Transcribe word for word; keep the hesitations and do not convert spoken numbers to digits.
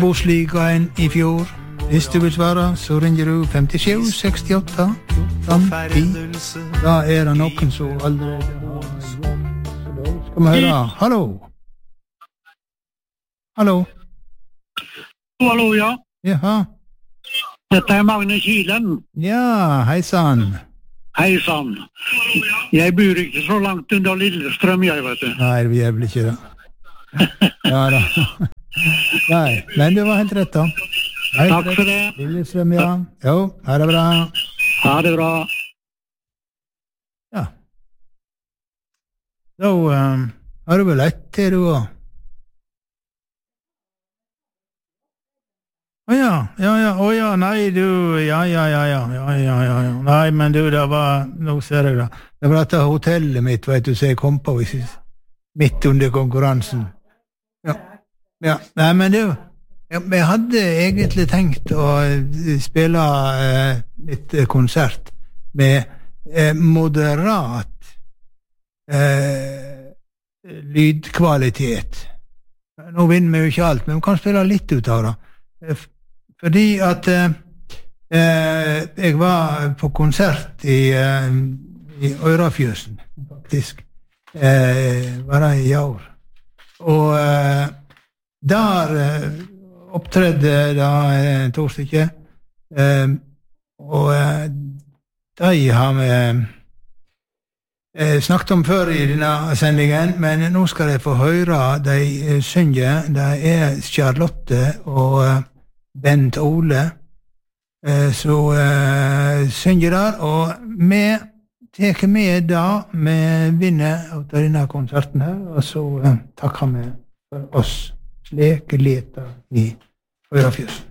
Bosligaen i fjor. Hvis du vil svare, så ringer du femtisju sekstiåtte fjorten ti. Da er det noen som allerede har gjort. Skal vi høre? Hallo? Hallo? Hallo, ja. Jaha. Dette er Magne Kilen. Ja, hei sann. Hei sann. Jeg bor ikke så langt under Lillestrøm, jeg vet du. Nei, vi er vel ikke det. Ja da. Nei, men det var helt rett da. Helt Takk for rett. det. Lillestrøm, ja. Jo, ha det bra. Ha det bra. Ja. Da um, har du vel ett til du også. Å ja, ja, ja, å ja, nei du, ja, ja, ja, ja, ja, ja, ja, ja, nei, men du, det var, nå ser jeg da, det var dette hotellet mitt, vet du, så jeg kom på midt under konkurransen. Ja, ja, nei, men du, jeg hadde egentlig tenkt å spille eh, litt konsert med eh, moderat eh, lydkvalitet. Nå vinner vi jo ikke alt, men vi kan spille litt ut av det. Fordi at eh, jeg var på konsert i, eh, i Ørafjøsen, faktisk. Eh, var det i år. Og eh, der eh, opptredde da eh, to stykker. Eh, og eh, de har vi eh, snakket om før i denne sendingen, men nå skal jeg få høre de eh, synge. Det er Charlotte og eh, Bent Ole, eh, så eh, synger der, og vi tar med da, vi vinner av denne konserten her, og så eh, takker vi for oss, slik leter i Ørafjøsen.